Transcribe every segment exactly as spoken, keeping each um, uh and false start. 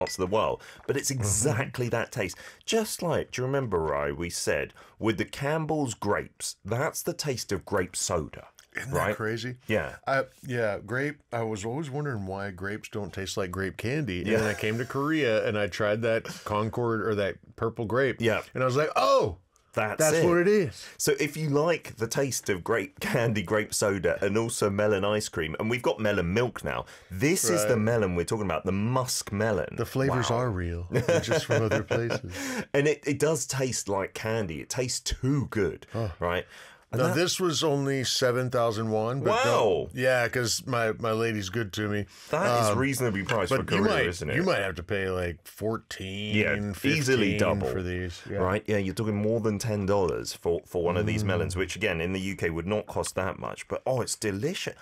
parts of the world, but it's exactly that taste. Just like, do you remember, Rye, we said with the Campbell's grapes, that's the taste of grape soda. Isn't right? that crazy? Yeah. I, yeah, grape. I was always wondering why grapes don't taste like grape candy. And Yeah. then I came to Korea and I tried that Concord or that purple grape. Yeah. And I was like, oh, That's, that's it. what it is. So if you like the taste of grape candy, grape soda, and also melon ice cream, and we've got melon milk now, this is the Right. melon we're talking about, the musk melon. The flavors Wow. are real. They're just from other places. And it, it does taste like candy. It tastes too good, right? And Now, that- this was only seven thousand won. But Wow. don't- yeah, because my, my lady's good to me. that is Um, reasonably priced for But you Korea, might, isn't it? you might have to pay like fourteen, Yeah, fifteen easily double for these. Yeah. Right? Yeah, you're talking more than ten dollars for, for one of Mm. these melons, which again in the U K would not cost that much. But oh, it's delicious.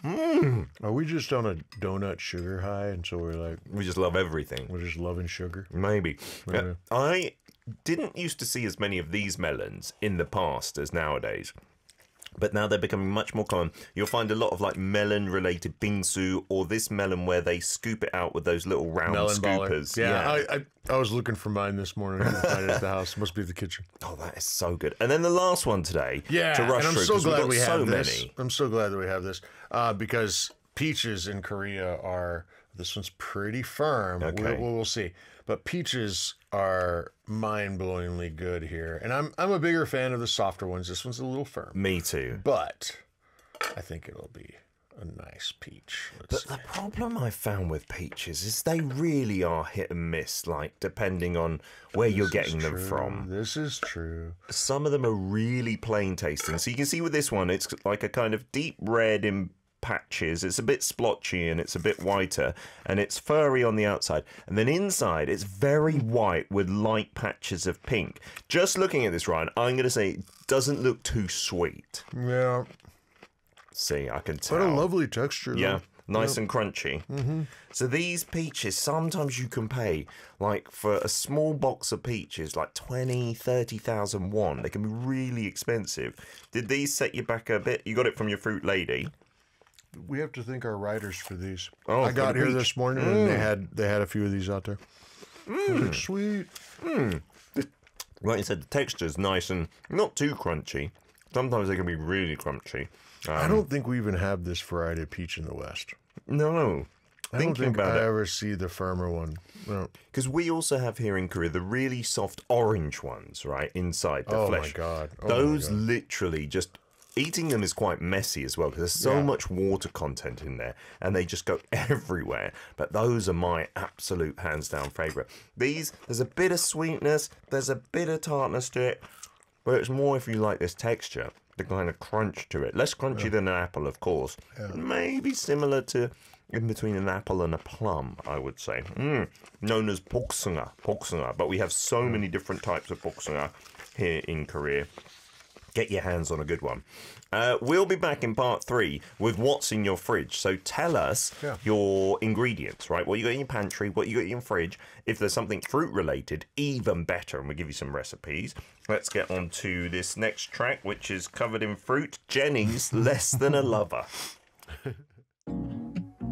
Are we just on a donut sugar high? And so we're like, We just love everything. we're just loving sugar? Maybe. Yeah. Uh, I didn't used to see as many of these melons in the past as nowadays. But now they're becoming much more common. You'll find a lot of like melon-related bingsu, or this melon where they scoop it out with those little round Melon baller. scoopers. Yeah, I, I I was looking for mine this morning. I didn't find it at the house. Must be the kitchen. Oh, that is so good. And then the last one today. Yeah, to rush and I'm through, so 'cause we've glad got we so have this. many. I'm so glad that we have this uh, because peaches in Korea are. This one's pretty firm. Okay. We'll, we'll see. But peaches are mind-blowingly good here, and I'm I'm a bigger fan of the softer ones. This one's a little firm, Me too. but I think it'll be a nice peach. Let's But see. the problem I found with peaches is they really are hit and miss, like depending on where you're This is getting them true. from. This is true. Some of them are really plain tasting. So you can see with this one, it's like a kind of deep red in patches. It's a bit splotchy and it's a bit whiter, and it's furry on the outside. And then inside, it's very white with light patches of pink. Just looking at this, Ryan, I'm going to say it doesn't look too sweet. Yeah, See, I can tell. but a lovely texture. though. Yeah, nice and crunchy. Mm-hmm. So these peaches, sometimes you can pay, like for a small box of peaches, like twenty, thirty thousand won. They can be really expensive. Did these set you back a bit? You got it from your fruit lady. We have to thank our writers for these. Oh, I for got the here peach. this morning and they had they had a few of these out there. Mm. Sweet. Like you said, the texture's nice and not too crunchy. Sometimes they can be really crunchy. I don't think we even have this variety of peach in the West. No. I don't Thinking think about I it. ever see the firmer one. No. Because we also have here in Korea the really soft orange ones, right, inside the Oh my flesh. God. Oh my Those God. literally just... Eating them is quite messy as well because there's so Yeah. much water content in there and they just go everywhere. But those are my absolute hands down favourite. These, there's a bit of sweetness, there's a bit of tartness to it, but it's more if you like this texture, the kind of crunch to it. Less crunchy than an apple, of course. Maybe similar to in between an apple and a plum, I would say. Mm, known as boksunga, boksunga. But we have so many different types of boksunga here in Korea. Get your hands on a good one. Uh, we'll be back in part three with what's in your fridge. So tell us Yeah. your ingredients, right? What you got in your pantry, what you got in your fridge. If there's something fruit related, even better. And we'll give you some recipes. Let's get on to this next track, which is covered in fruit. Jenny's Less Than a Lover.